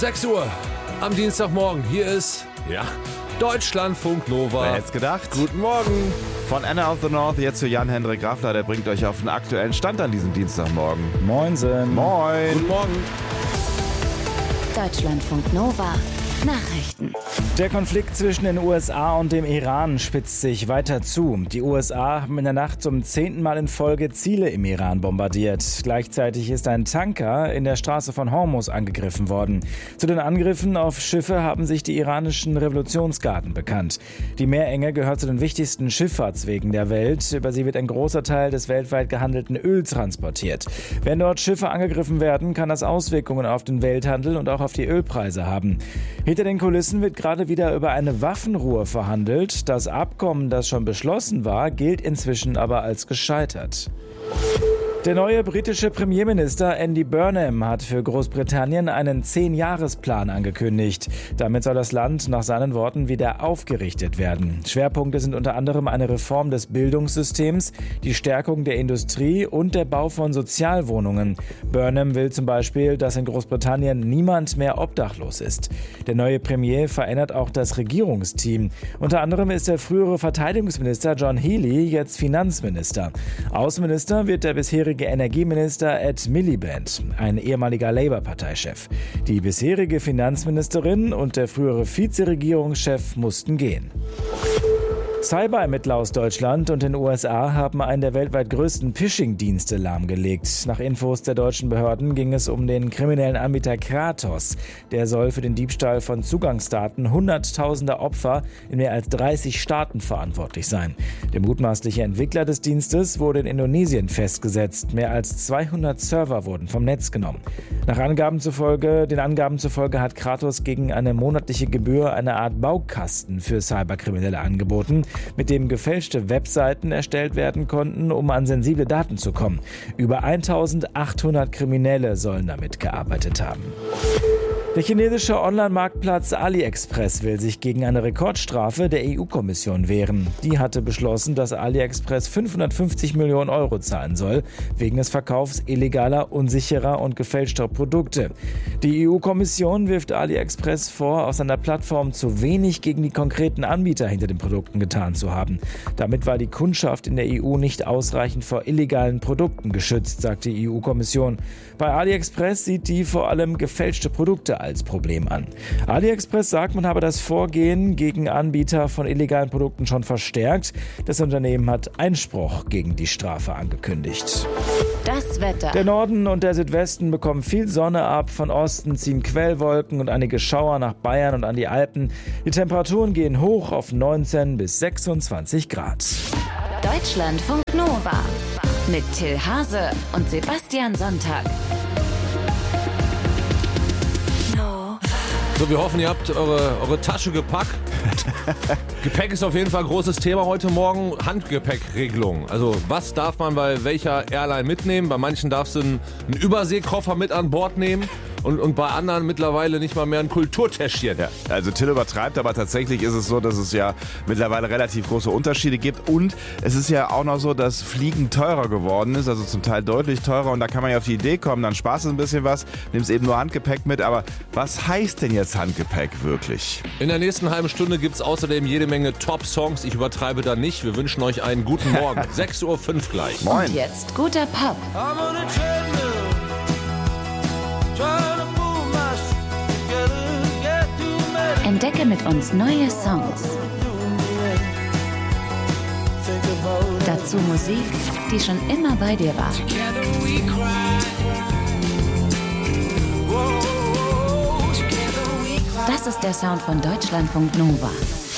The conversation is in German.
6 Uhr am Dienstagmorgen. Hier ist, Deutschlandfunk Nova. Wer hätte es gedacht? Guten Morgen. Von Anna of the North jetzt zu Jan-Hendrik Raffler. Der bringt euch auf den aktuellen Stand an diesem Dienstagmorgen. Moinsen. Moin. Guten Morgen. Deutschlandfunk Nova. Nachrichten. Der Konflikt zwischen den USA und dem Iran spitzt sich weiter zu. Die USA haben in der Nacht zum 10. Mal in Folge Ziele im Iran bombardiert. Gleichzeitig ist ein Tanker in der Straße von Hormuz angegriffen worden. Zu den Angriffen auf Schiffe haben sich die iranischen Revolutionsgarden bekannt. Die Meerenge gehört zu den wichtigsten Schifffahrtswegen der Welt. Über sie wird ein großer Teil des weltweit gehandelten Öls transportiert. Wenn dort Schiffe angegriffen werden, kann das Auswirkungen auf den Welthandel und auch auf die Ölpreise haben. Hinter den Kulissen wird gerade wieder über eine Waffenruhe verhandelt. Das Abkommen, das schon beschlossen war, gilt inzwischen aber als gescheitert. Der neue britische Premierminister Andy Burnham hat für Großbritannien einen 10-Jahres-Plan angekündigt. Damit soll das Land nach seinen Worten wieder aufgerichtet werden. Schwerpunkte sind unter anderem eine Reform des Bildungssystems, die Stärkung der Industrie und der Bau von Sozialwohnungen. Burnham will zum Beispiel, dass in Großbritannien niemand mehr obdachlos ist. Der neue Premier verändert auch das Regierungsteam. Unter anderem ist der frühere Verteidigungsminister John Healey jetzt Finanzminister. Außenminister wird der bisherige Energieminister Ed Miliband, ein ehemaliger Labour-Parteichef. Die bisherige Finanzministerin und der frühere Vizeregierungschef mussten gehen. Cyberermittler aus Deutschland und den USA haben einen der weltweit größten Phishing-Dienste lahmgelegt. Nach Infos der deutschen Behörden ging es um den kriminellen Anbieter Kratos. Der soll für den Diebstahl von Zugangsdaten hunderttausender Opfer in mehr als 30 Staaten verantwortlich sein. Der mutmaßliche Entwickler des Dienstes wurde in Indonesien festgesetzt. Mehr als 200 Server wurden vom Netz genommen. Den Angaben zufolge hat Kratos gegen eine monatliche Gebühr eine Art Baukasten für Cyberkriminelle angeboten, mit dem gefälschte Webseiten erstellt werden konnten, um an sensible Daten zu kommen. Über 1800 Kriminelle sollen damit gearbeitet haben. Der chinesische Online-Marktplatz AliExpress will sich gegen eine Rekordstrafe der EU-Kommission wehren. Die hatte beschlossen, dass AliExpress 550 Millionen Euro zahlen soll, wegen des Verkaufs illegaler, unsicherer und gefälschter Produkte. Die EU-Kommission wirft AliExpress vor, auf seiner Plattform zu wenig gegen die konkreten Anbieter hinter den Produkten getan zu haben. Damit war die Kundschaft in der EU nicht ausreichend vor illegalen Produkten geschützt, sagt die EU-Kommission. Bei AliExpress sieht die vor allem gefälschte Produkte als Problem an. AliExpress sagt, man habe das Vorgehen gegen Anbieter von illegalen Produkten schon verstärkt. Das Unternehmen hat Einspruch gegen die Strafe angekündigt. Das Wetter. Der Norden und der Südwesten bekommen viel Sonne ab. Von Osten ziehen Quellwolken und einige Schauer nach Bayern und an die Alpen. Die Temperaturen gehen hoch auf 19 bis 26 Grad. Deutschlandfunk Nova. Mit Till Hase und Sebastian Sonntag. So, wir hoffen, ihr habt eure Tasche gepackt. Gepäck ist auf jeden Fall ein großes Thema heute Morgen. Handgepäckregelung. Also was darf man bei welcher Airline mitnehmen? Bei manchen darfst du einen Überseekoffer mit an Bord nehmen. Und bei anderen mittlerweile nicht mal mehr ein Kulturtäschchen. Ja, also Till übertreibt, aber tatsächlich ist es so, dass es ja mittlerweile relativ große Unterschiede gibt. Und es ist ja auch noch so, dass Fliegen teurer geworden ist, also zum Teil deutlich teurer. Und da kann man ja auf die Idee kommen, dann sparst du ein bisschen was, nimmst eben nur Handgepäck mit. Aber was heißt denn jetzt Handgepäck wirklich? In der nächsten halben Stunde gibt es außerdem jede Menge Top-Songs. Ich übertreibe da nicht. Wir wünschen euch einen guten Morgen. 6.05 Uhr gleich. Moin. Und jetzt guter Pop. Entdecke mit uns neue Songs. Dazu Musik, die schon immer bei dir war. Das ist der Sound von Deutschlandfunk Nova.